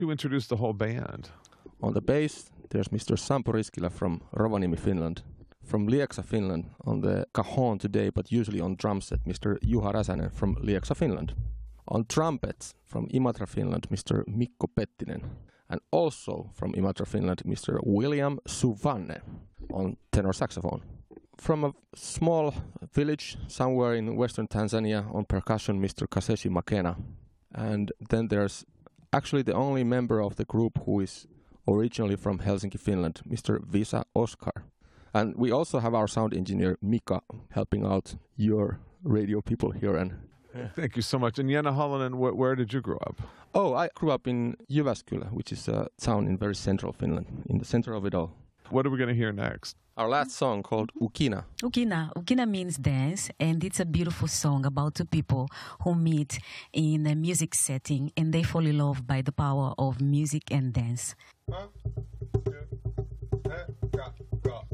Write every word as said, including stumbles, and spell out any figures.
You introduced the whole band. On the bass, there's Mister Sampo Riskilä from Rovaniemi, Finland. From Lieksa, Finland, on the cajon today, but usually on drum set, Mister Juha Räsänen from Lieksa, Finland. On trumpets, from Imatra, Finland, Mister Mikko Pettinen. And also from Imatra, Finland, Mister William Suvanne on tenor saxophone. From a small village somewhere in western Tanzania on percussion, Mister Kaseshi Makena. And then there's actually the only member of the group who is originally from Helsinki, Finland, Mister Visa Oskar. And we also have our sound engineer, Mika, helping out your radio people here. And Thank you so much. And Jenna Holonen, wh- where did you grow up? Oh, I grew up in Jyväskylä, which is a town in very central Finland, in the center of it all. What are we going to hear next? Our last song called Ukina. Ukina. Ukina means dance, and it's a beautiful song about two people who meet in a music setting and they fall in love by the power of music and dance. Huh?